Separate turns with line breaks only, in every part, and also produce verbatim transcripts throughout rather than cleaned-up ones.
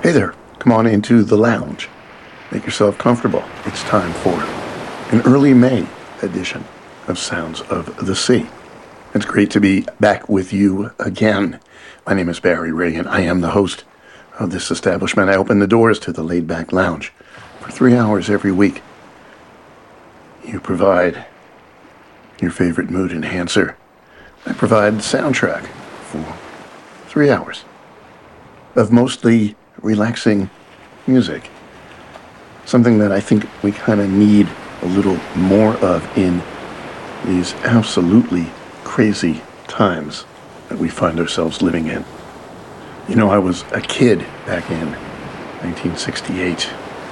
Hey there, come on into the lounge. Make yourself comfortable. It's time for an early May edition of Sounds of the Sea. It's great to be back with you again. My name is Barry Ray, and I am the host of this establishment. I open the doors to the laid-back lounge for three hours every week. You provide your favorite mood enhancer. I provide soundtrack for three hours of mostly relaxing music. Something that I think we kind of need a little more of in these absolutely crazy times that we find ourselves living in. You know, I was a kid back in nineteen sixty-eight.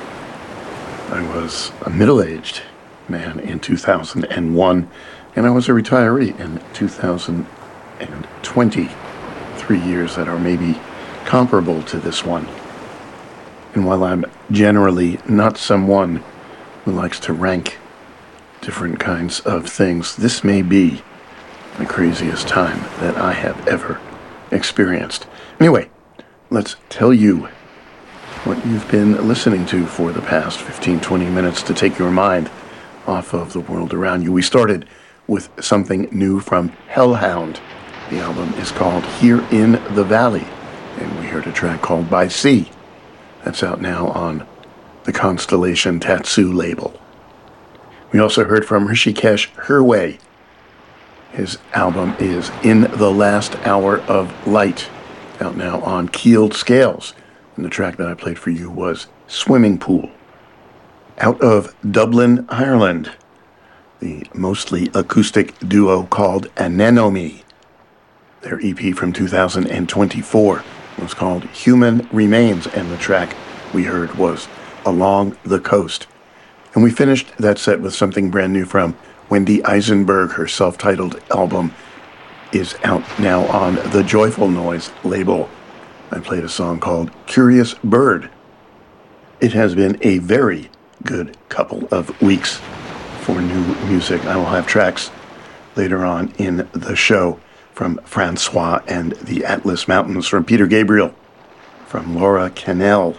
I was a middle-aged man in two thousand one, and I was a retiree in two thousand twenty. Three years that are maybe comparable to this one. And while I'm generally not someone who likes to rank different kinds of things, this may be the craziest time that I have ever experienced. Anyway, let's tell you what you've been listening to for the past fifteen, twenty minutes to take your mind off of the world around you. We started with something new from Hellhound. The album is called Here in the Valley, and we heard a track called By Sea. That's out now on the Constellation Tattoo label. We also heard from Hrishikesh Hirway. His album is In the Last Hour of Light, out now on Keeled Scales. And the track that I played for you was Swimming Pool. Out of Dublin, Ireland, the mostly acoustic duo called Anemone. Their E P from two thousand twenty-four was called Human Remains, and the track we heard was Along the Coast. And we finished that set with something brand new from Wendy Eisenberg. Her self-titled album is out now on the Joyful Noise label. I played a song called Curious Bird. It has been a very good couple of weeks for new music. I will have tracks later on in the show from Francois and the Atlas Mountains, from Peter Gabriel, from Laura Cannell,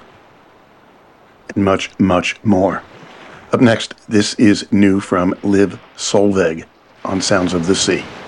and much, much more. Up next, this is new from Liv Solveig on Sounds of the Sea.